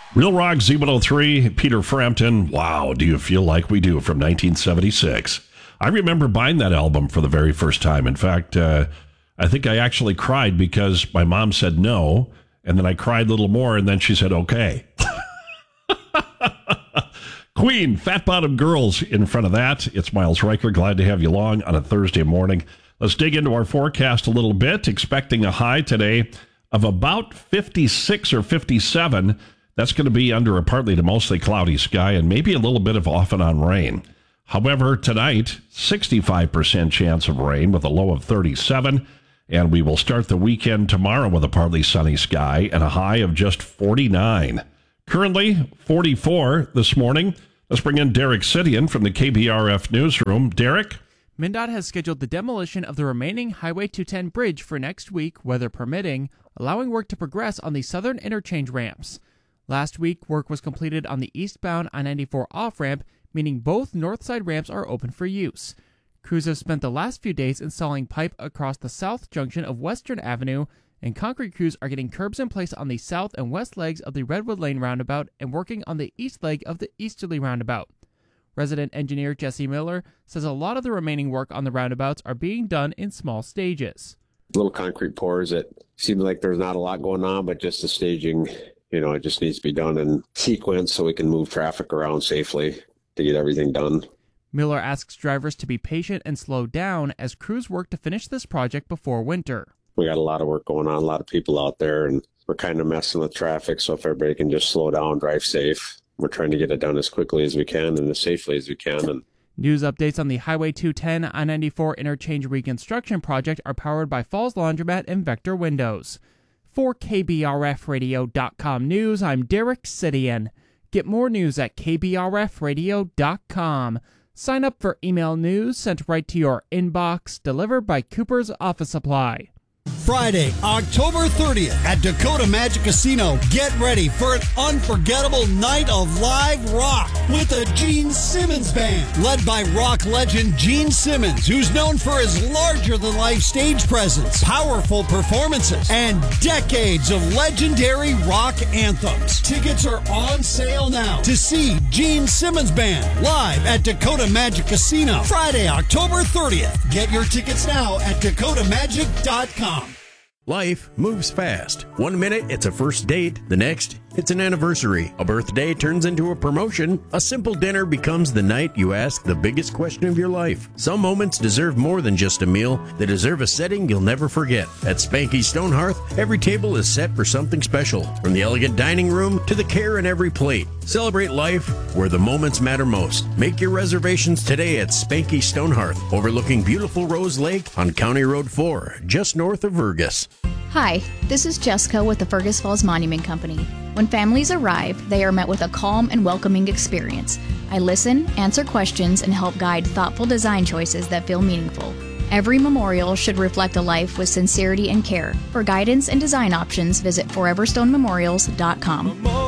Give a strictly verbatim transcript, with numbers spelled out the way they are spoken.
Real Rock Z one oh three, Peter Frampton. Wow, do you feel like we do, from nineteen seventy-six. I remember buying that album for the very first time. In fact, uh, I think I actually cried because my mom said no, and then I cried a little more, and then she said okay. Queen, Fat Bottom Girls in front of that. It's Miles Riker. Glad to have you along on a Thursday morning. Let's dig into our forecast a little bit. Expecting a high today of about fifty-six or fifty-seven. That's going to be under a partly to mostly cloudy sky and maybe a little bit of off and on rain. However, tonight, sixty-five percent chance of rain with a low of thirty-seven. And we will start the weekend tomorrow with a partly sunny sky and a high of just forty-nine. Currently, forty-four this morning. Let's bring in Derek Sidian from the K B R F newsroom. Derek? MnDOT has scheduled the demolition of the remaining Highway two ten bridge for next week, weather permitting, allowing work to progress on the southern interchange ramps. Last week, work was completed on the eastbound I ninety-four off-ramp, meaning both north side ramps are open for use. Crews have spent the last few days installing pipe across the south junction of Western Avenue, and concrete crews are getting curbs in place on the south and west legs of the Redwood Lane roundabout and working on the east leg of the easterly roundabout. Resident engineer Jesse Miller says a lot of the remaining work on the roundabouts are being done in small stages. Little concrete pours. It seems like there's not a lot going on, but just the staging, you know, it just needs to be done in sequence so we can move traffic around safely to get everything done. Miller asks drivers to be patient and slow down as crews work to finish this project before winter. We got a lot of work going on, a lot of people out there, and we're kind of messing with traffic, so if everybody can just slow down, drive safe. We're trying to get it done as quickly as we can and as safely as we can. And news updates on the Highway two ten I ninety-four interchange reconstruction project are powered by Falls Laundromat and Vector Windows. For K B R F radio dot com News, I'm Derek Sidian. Get more news at K B R F radio dot com. Sign up for email news sent right to your inbox, delivered by Cooper's Office Supply. Friday, October thirtieth at Dakota Magic Casino. Get ready for an unforgettable night of live rock with the Gene Simmons Band, led by rock legend Gene Simmons, who's known for his larger-than-life stage presence, powerful performances, and decades of legendary rock anthems. Tickets are on sale now to see Gene Simmons Band live at Dakota Magic Casino. Friday, October thirtieth. Get your tickets now at dakota magic dot com. Life moves fast. One minute, it's a first date. The next, it's an anniversary. A birthday turns into a promotion. A simple dinner becomes the night you ask the biggest question of your life. Some moments deserve more than just a meal. They deserve a setting you'll never forget. At Spanky Stone Hearth, every table is set for something special. From the elegant dining room to the care in every plate. Celebrate life where the moments matter most. Make your reservations today at Spanky Stone Hearth, overlooking beautiful Rose Lake on County Road four, just north of Fergus. Hi, this is Jessica with the Fergus Falls Monument Company. When families arrive, they are met with a calm and welcoming experience. I listen, answer questions, and help guide thoughtful design choices that feel meaningful. Every memorial should reflect a life with sincerity and care. For guidance and design options, visit forever stone memorials dot com.